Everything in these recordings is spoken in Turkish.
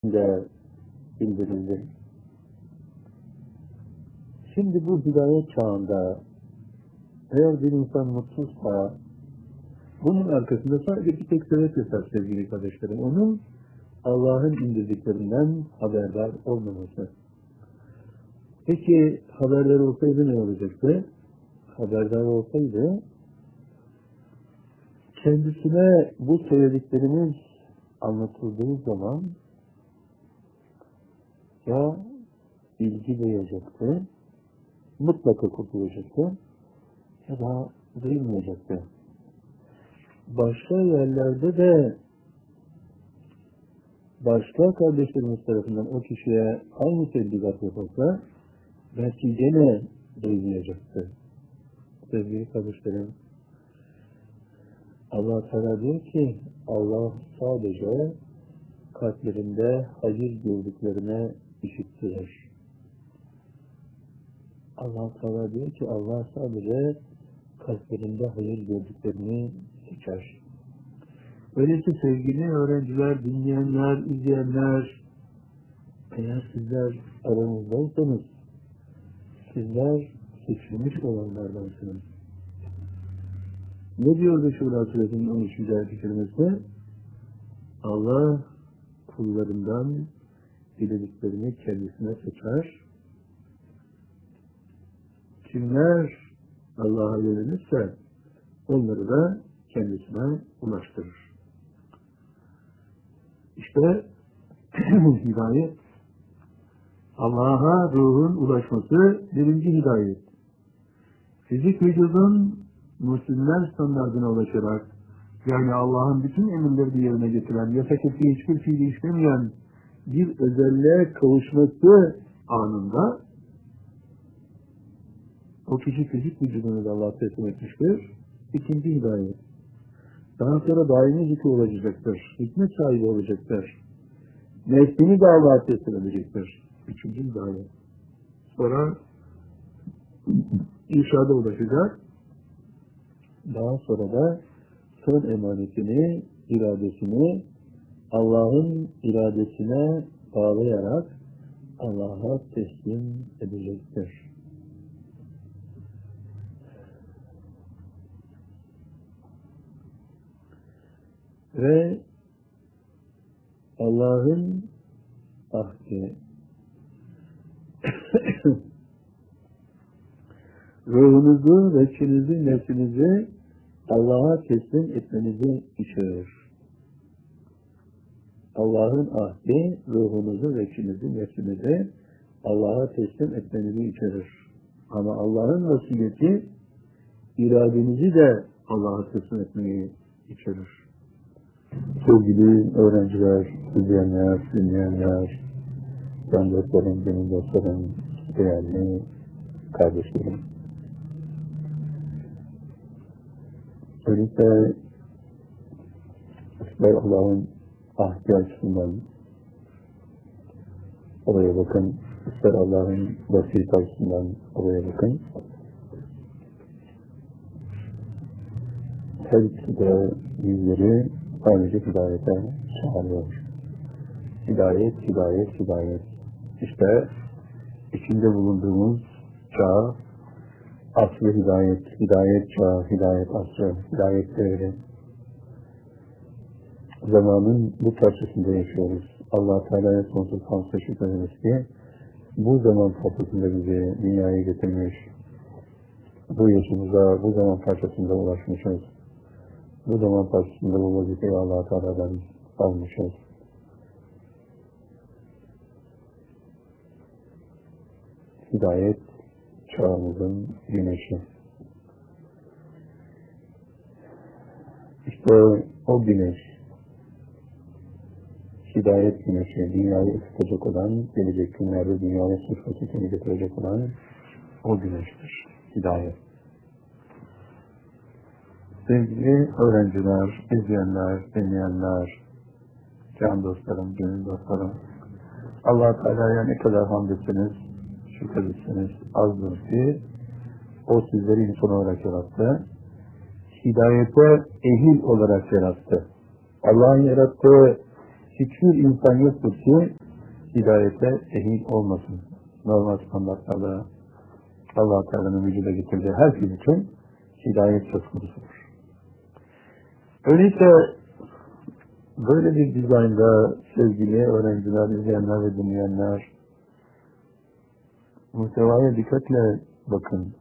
de bildirildi. Şimdi bu hidayet çağında eğer bir insan mutsuzsa bunun arkasında sadece bir tek sebep yatar sevgili kardeşlerim. Onun Allah'ın indirdiklerinden haberdar olmaması. Peki haberdar olsaydı ne olacaktı? Haberdar olsaydı kendisine bu söylediklerimiz anlatıldığı zaman ya bilgi duyacaktı, mutlaka kurtulacaktı ya da duymayacaktı. Başka yerlerde de başka kardeşlerimiz tarafından o kişiye aynı tebligat yapılsa belki gene duymayacaktı. Sevgili kardeşlerim, Allah Teala diyor ki Allah sadece kalplerinde hayır gördüklerine işittirir. Allah Teala diyor ki Allah sadece kalplerinde hayır gördüklerini seçer. Öyleyse sevgili öğrenciler, dinleyenler, izleyenler, eğer sizler aranızdaysanız, sizler seçilmiş olanlardansınız. Ne diyor Resulullah Suresi'nin 13. ayet-i kerimesinde? Allah kullarından dilediklerini kendisine seçer. Kimler Allah'a yönelirse onları da kendisine ulaştırır. İşte hidayet, Allah'a ruhun ulaşması birinci hidayet. Fizik vücudun Müslüman standartına ulaşarak, yani Allah'ın bütün emirlerini yerine getiren, yasak ettiği hiçbir fiili işlemeyen bir özelliğe kavuşması anında o kişi fizik vücudunu da Allah'a teslim etmiştir. İkinci hidayet. Daha sonra daimi zikri olacaktır. Hikmet sahibi olacaktır. Nefsini de Allah'a teslim edecektir. Üçüncü hidayet. Sonra irşada ulaşacak. Daha sonra da son emanetini, iradesini Allah'ın iradesine bağlayarak Allah'a teslim edecektir. Ve Allah'ın ahdi ruhunuzu, veçinizi, nefsinizi Allah'a teslim etmenizi içerir. Allah'ın ahdi ruhunuzu, veçinizi, nefsinizi Allah'a teslim etmenizi içerir. Ama Allah'ın vasiyeti iradenizi de Allah'a teslim etmeyi içerir. Sevgili öğrenciler, izleyenler, dinleyenler, can dostlarım, benim dostlarım, değerli kardeşlerim. Öyleyse ister Allah'ın ahdi açısından oraya bakın, ister Allah'ın vasiyeti açısından oraya bakın. Her ikisi de yüzleri sadece hidayete çağırıyor. Hidayet, hidayet, hidayet. İşte içinde bulunduğumuz çağ, asr-ı hidayet, hidayet çağı, hidayet asrı, hidayet devri. Zamanın bu parçasında yaşıyoruz. Allah Teala'ya sonsuz hamd teşekkür ederiz ki bu zaman parçasında bizi dünyaya getirmiş. Bu yaşımıza, bu zaman parçasında ulaşmışız. Bu zaman parçasında bu vazifeyi Allah Teala'dan almışız. Hidayet çağımızın güneşi. İşte o güneş, hidayet güneşi, dünyayı ısıtacak olan, gelecek günlerde dünyaya suç vasitini getirecek olan o güneştir. Hidayet. Sevgili öğrenciler, izleyenler, dinleyenler, can dostlarım, gönül dostlarım, Allah Teala'ya ne kadar hamd etseniz, şükretseniz azdır ki o sizleri insan olarak yarattı. Hidayete ehil olarak yarattı. Allah'ın yarattığı hiçbir insan yoktur ki hidayete ehil olmasın. Normal standartlarda Allah-u Teala'nın vücuda getirdiği herkes için hidayet söz konusudur. Öyleyse böyle bir dizaynda sevgili öğrenciler, izleyenler ve dinleyenler, muhtevaya dikkatle bakın.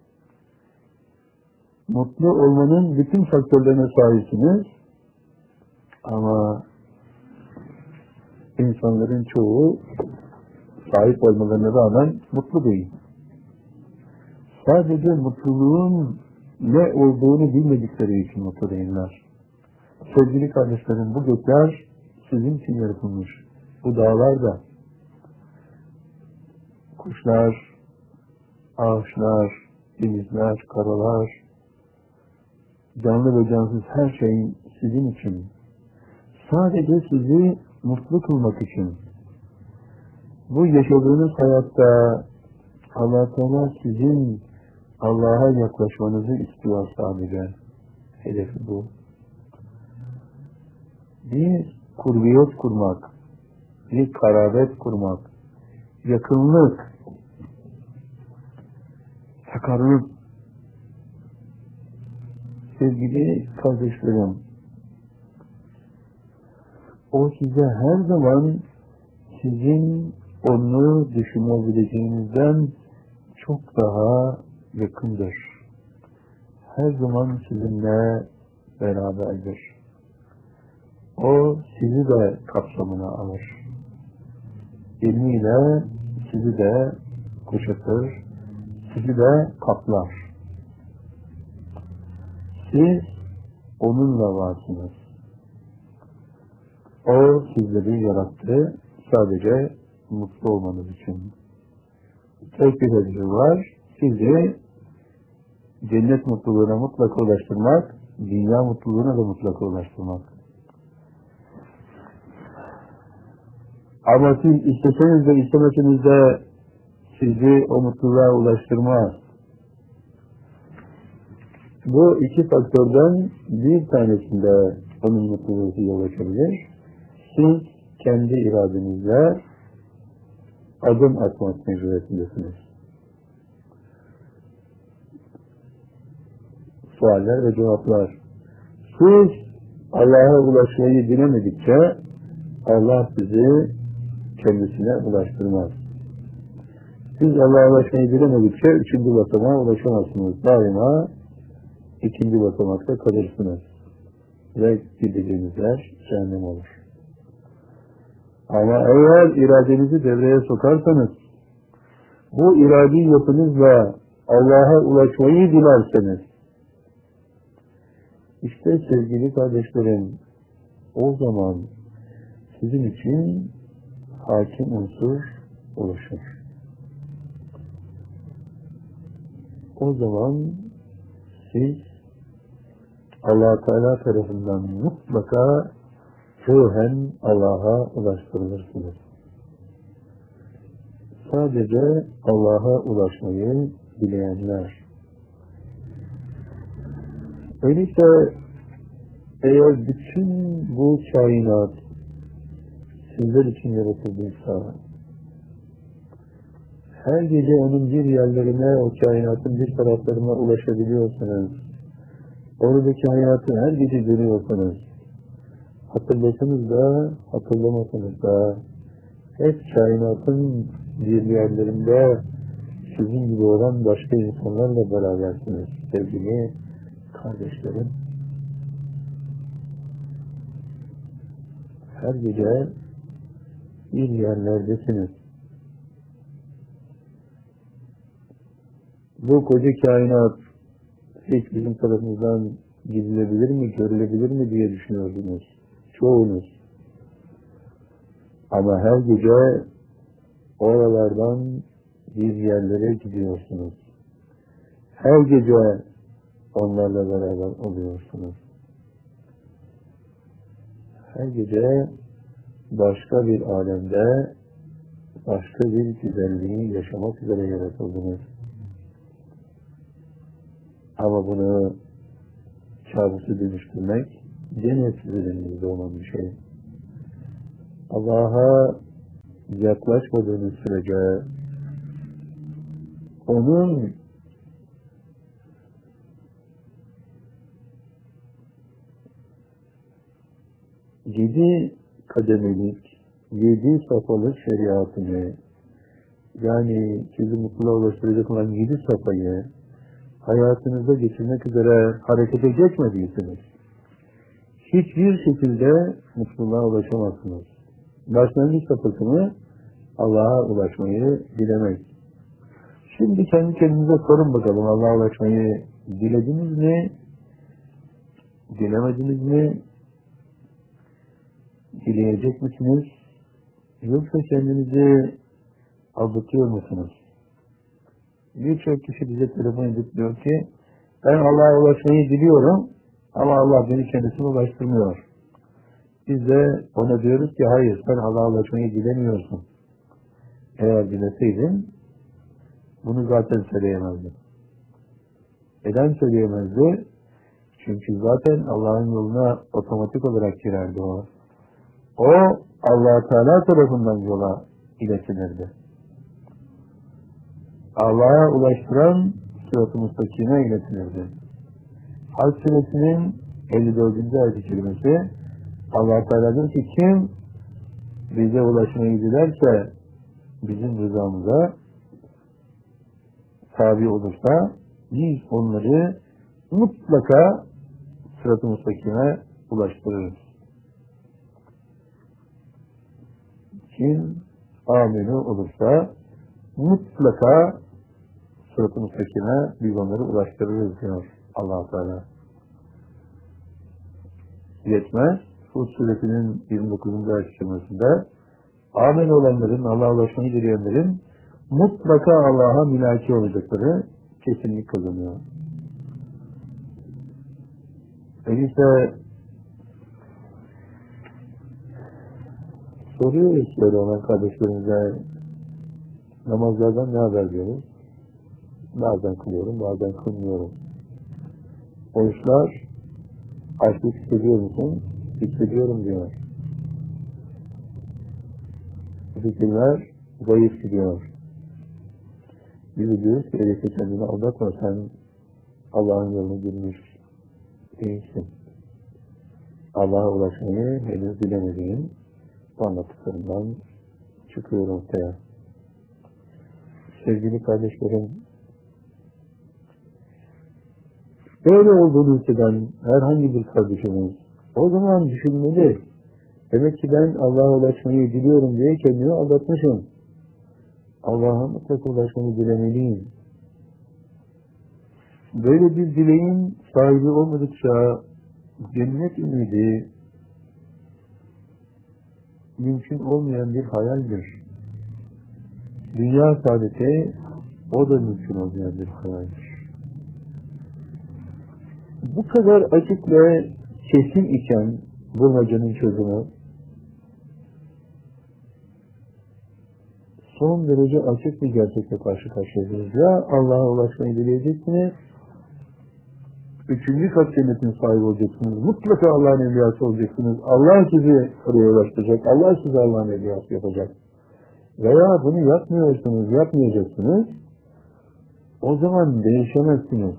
Mutlu olmanın bütün faktörlerine sahipsiniz ama insanların çoğu sahip olmalarına rağmen mutlu değil. Sadece mutluluğun ne olduğunu bilmedikleri için mutlu değiller. Sevgili kardeşlerim, bu gökler sizin için yaratılmış. Bu dağlar da, kuşlar, ağaçlar, denizler, karalar, canlı ve cansız her şey sizin için. Sadece sizi mutlu kılmak için. Bu yaşadığınız hayatta Allah-u Teala sizin Allah'a yaklaşmanızı istiyor sadece. Hedefi bu. Bir kurbiyet kurmak, bir karabet kurmak, yakınlık, takarrub. Sevgili kardeşlerim, o size her zaman sizin onu düşünebileceğinizden çok daha yakındır. Her zaman sizinle beraberdir. O sizi de kapsamına alır. İlmiyle sizi de kuşatır, sizi de kaplar. Siz onunla varsınız. O sizleri yarattı sadece mutlu olmanız için. Tek bir hedefi var, sizi cennet mutluluğuna mutlaka ulaştırmak, dünya mutluluğuna da mutlaka ulaştırmak. Ama siz isteseniz de istemeseniz de sizi o mutluluğa ulaştırmaz. Bu iki faktörden bir tanesinde onun mutluluğu yol açabilir. Siz kendi iradenizle adım atmak mecburiyetindesiniz. Sualler ve cevaplar. Siz Allah'a ulaşmayı bilemedikçe Allah sizi kendisine ulaştırmaz. Siz Allah'a ulaşmayı bilemedikçe üçüncü basamağa ulaşamazsınız. Daima ikinci basamakta kalırsınız. Ve gideceğiniz yer cehennem olur. Ama eğer iradenizi devreye sokarsanız, bu iradi yapınızla Allah'a ulaşmayı dilerseniz, işte sevgili kardeşlerim, o zaman sizin için hakim unsur oluşur. O zaman siz Allah-u Teala tarafından mutlaka ruhen Allah'a ulaştırılırsınız. Sadece Allah'a ulaşmayı dileyenler. Öyleyse eğer bütün bu kainat sizler için yaratıldıysa, her gece onun bir yerlerine, o kainatın bir taraflarına ulaşabiliyorsanız, oradaki hayatı her gece görüyorsanız, hatırlasanız da, hatırlamasanız da, hep kainatın bir yerlerinde sizin gibi olan başka insanlarla berabersiniz sevgili kardeşlerim. Her gece bir yerlerdesiniz. Bu koca kainat hiç bizim tarafımızdan gidilebilir mi, görülebilir mi diye düşünüyorsunuz. Çoğunuz. Ama her gece oralardan bir yerlere gidiyorsunuz. Her gece onlarla beraber oluyorsunuz. Her gece başka bir alemde, başka bir güzelliği yaşamak üzere yaratıldınız. Ama bunu kabusu dönüştürmek gene sizin elinizde olan bir şey. Allah'a yaklaşmadığınız sürece onun yedi kademelik, yedi safhalı şeriatını, yani sizi mutluluğa ulaştıracak olan yedi safhayı hayatınızda geçirmek üzere harekete geçmediyseniz, hiçbir şekilde mutluluğa ulaşamazsınız. Başlangıç safhasını Allah'a ulaşmayı dilemek. Şimdi kendi kendinize sorun bakalım, Allah'a ulaşmayı dilediniz mi? Dilemediniz mi? Dileyecek misiniz? Yoksa kendinizi aldatıyor musunuz? Birçok kişi bize telefon edip diyor ki, ben Allah'a ulaşmayı diliyorum ama Allah beni kendisine ulaştırmıyor. Biz de ona diyoruz ki, hayır, sen Allah'a ulaşmayı dilemiyorsun. Eğer dileseydin bunu zaten söyleyemezdin. Neden söyleyemezdi? Çünkü zaten Allah'ın yoluna otomatik olarak girerdi o. O Allah Teala tarafından yola iletilirdi. Allah'a ulaştıran sırat-ı müstakime iletilirdi. Hac suresinin 54. ayet-i kerimesi, Allah Teala diyor ki, kim bize ulaşmayı dilerse bizim rızamıza tabi olursa biz onları mutlaka sırat-ı müstakime ulaştırırız. Kim ameli olursa mutlaka sırat-ı müstakime biz onları ulaştırırız diyor Allah Teala. Yetmez. Hud suresinin 29. ayet-i kerimesinde amel olanların, Allah'a ulaşmayı dileyenlerin mutlaka Allah'a mülaki olacakları kesinlik kazanıyor. Öyleyse soruyoruz böyle olan kardeşlerimize, namazlardan ne haber diyoruz? Bazen kılıyorum, bazen kılmıyorum. Oruçlar, açlık hissediyor musun? Hissediyorum diyor. Fikirler zayıf gidiyor. Biz diyoruz ki, öyleyse kendini aldatma, sen Allah'ın yoluna girmiş değilsin. Allah'a ulaşmayı henüz bilemediğin anlattıklarından çıkıyor ortaya. Sevgili kardeşlerim, böyle olduğunu hisseden herhangi bir kardeşimiz o zaman düşünmeli. Demek ki ben Allah'a ulaşmayı diliyorum diye kendimi aldatmışım. Allah'a mutlaka ulaşmayı dilemeliyim. Böyle bir dileğin sahibi olmadıkça cennet ümidi mümkün olmayan bir hayaldir. Dünya saadeti o da mümkün olmayan bir hayaldir. Bu kadar açık ve kesin iken bulmacanın çözümü son derece açık bir gerçekle karşı karşıyayız. Ya Allah'a ulaşmayı dileyeceksiniz, 3. kat cennetin sahibi olacaksınız, mutlaka Allah'ın evliyası olacaksınız, Allah sizi oraya ulaştıracak, Allah sizi Allah'ın evliyası yapacak. Veya bunu yapmıyorsunuz, yapmayacaksınız, o zaman değişemezsiniz.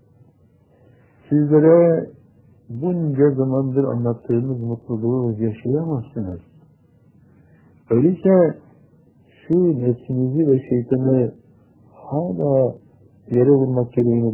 Sizlere bunca zamandır anlattığımız mutluluğu yaşayamazsınız. Öyleyse şu nefsinizi ve şeytanı hala yere vurmak gereğini